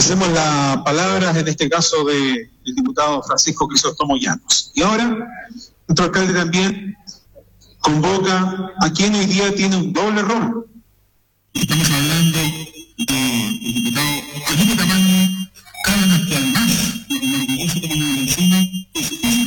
Agradecemos las palabras, en este caso, del diputado Francisco Crisóstomo Llanos. Y ahora, nuestro alcalde también convoca a quien hoy día tiene un doble rol. Estamos hablando de